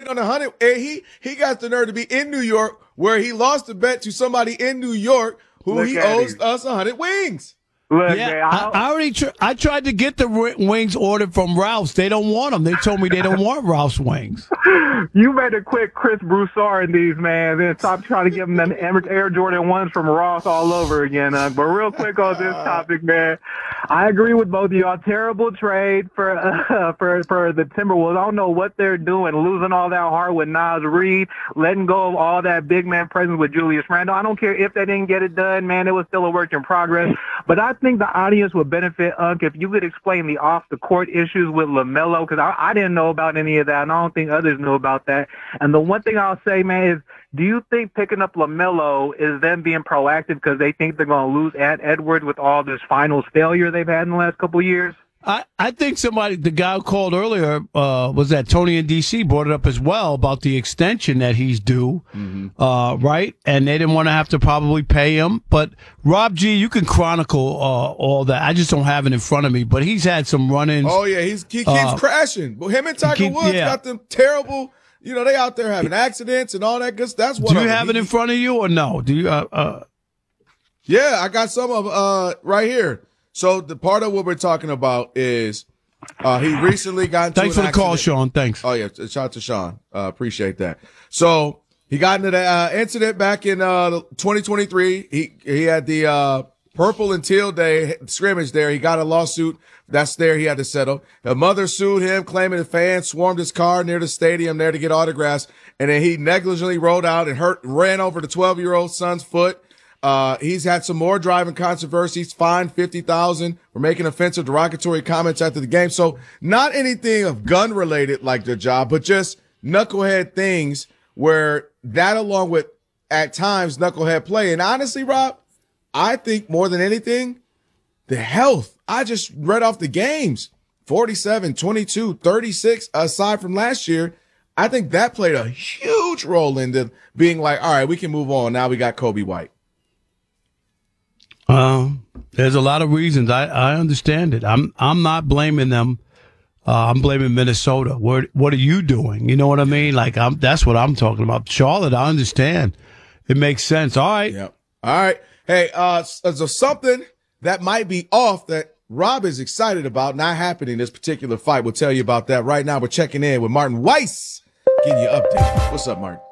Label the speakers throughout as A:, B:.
A: on 100. And he got the nerve to be in New York, where he lost a bet to somebody in New York who he owes us 100 wings.
B: Look,
C: yeah,
B: man,
C: I already I tried to get the wings ordered from Ralph's. They don't want them. They told me they don't want Ralph's wings.
B: You better quit Chris Broussard in these, man. Then stop trying to give them them Air Jordan 1s from Ross all over again. But real quick on this topic, man, I agree with both of y'all. Terrible trade for the Timberwolves. I don't know what they're doing, losing all that heart with Naz Reid, letting go of all that big man presence with Julius Randle. I don't care if they didn't get it done, man. It was still a work in progress. But I think the audience would benefit, Unc, if you could explain the off-the-court issues with LaMelo, because I didn't know about any of that, and I don't think others knew about that. And the one thing I'll say, man, is do you think picking up LaMelo is them being proactive because they think they're going to lose at Edwards with all this finals failure they've had in the last couple of years?
C: I think the guy who called earlier, was that Tony in D.C., brought it up as well about the extension that he's due, right? And they didn't want to have to probably pay him. But, Rob G., you can chronicle all that. I just don't have it in front of me. But he's had some run-ins.
A: Oh, yeah, he keeps crashing. But him and Tiger Woods got them terrible, they out there having accidents and all that good stuff. That's what
C: Do you have it in front of you or no? Do you?
A: Yeah, I got some of right here. So the part of what we're talking about is he recently got into
C: Thanks for the call, Sean. Thanks.
A: Oh, yeah. Shout out to Sean. Appreciate that. So he got into the incident back in 2023. He had the Purple and Teal Day scrimmage there. He got a lawsuit. That's there. He had to settle. The mother sued him, claiming the fans swarmed his car near the stadium there to get autographs. And then he negligently rolled out and ran over the 12-year-old son's foot. He's had some more driving controversies, fined $50,000 for making offensive derogatory comments after the game. So not anything of gun related like the job, but just knucklehead things where that along with at times knucklehead play. And honestly, Rob, I think more than anything, the health. I just read off the games, 47, 22, 36 aside from last year. I think that played a huge role into being like, all right, we can move on. Now we got Kobe White.
C: There's a lot of reasons. I understand it. I'm not blaming them. I'm blaming Minnesota. What are you doing? You know what I mean? Like that's what I'm talking about. Charlotte, I understand. It makes sense. All right.
A: Yep. All right. Hey, so something that might be off that Rob is excited about not happening in this particular fight. We'll tell you about that right now. We're checking in with Martin Weiss. Give you an update. What's up, Martin?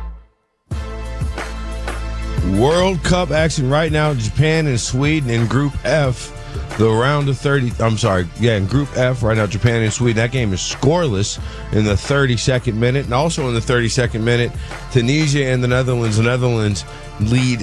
D: World Cup action right now. Japan and Sweden in Group F. The round of 30. In Group F right now, Japan and Sweden. That game is scoreless in the 32nd minute. And also in the 32nd minute, Tunisia and the Netherlands. The Netherlands lead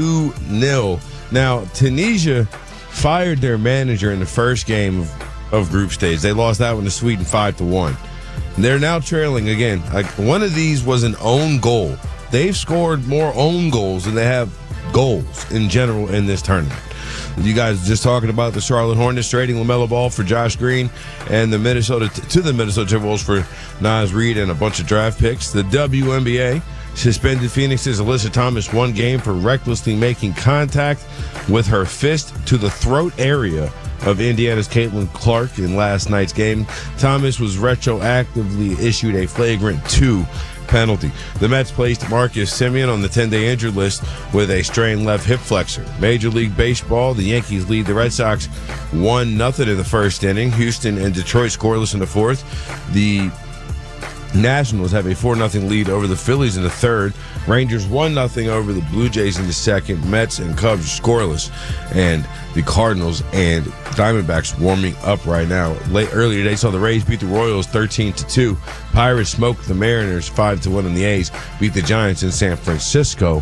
D: 2-0. Now, Tunisia fired their manager in the first game of group stage. They lost that one to Sweden 5-1. They're now trailing again. Like one of these was an own goal. They've scored more own goals than they have goals in general in this tournament. You guys just talking about the Charlotte Hornets trading LaMelo Ball for Josh Green and the Minnesota Timberwolves for Naz Reid and a bunch of draft picks. The WNBA suspended Phoenix's Alyssa Thomas 1 game for recklessly making contact with her fist to the throat area of Indiana's Caitlin Clark in last night's game. Thomas was retroactively issued a flagrant 2 penalty. The Mets placed Marcus Semien on the 10-day injured list with a strained left hip flexor. Major League Baseball, the Yankees lead the Red Sox 1-0 in the first inning. Houston and Detroit scoreless in the fourth. The Nationals have a 4-0 lead over the Phillies in the third. Rangers 1-0 over the Blue Jays in the second. Mets and Cubs scoreless. And the Cardinals and Diamondbacks warming up right now. Earlier today, saw the Rays beat the Royals 13-2. Pirates smoked the Mariners 5-1, and the A's beat the Giants in San Francisco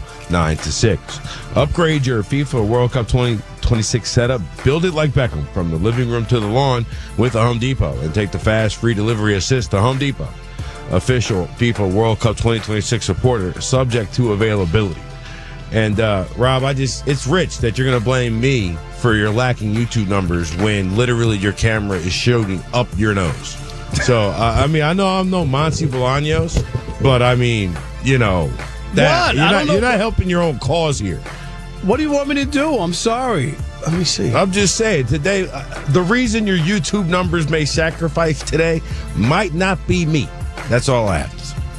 D: 9-6. Upgrade your FIFA World Cup 2026 setup. Build it like Beckham from the living room to the lawn with the Home Depot, and take the fast free delivery assist to Home Depot. Official FIFA World Cup 2026 supporter, subject to availability. And Rob, it's rich that you're going to blame me for your lacking YouTube numbers when literally your camera is shooting up your nose. So I know I'm no Monty Bolaños, but I mean, you're not helping your own cause here.
C: What do you want me to do? I'm sorry. Let me see.
D: I'm just saying, today, the reason your YouTube numbers may sacrifice today might not be me. That's all I have to say.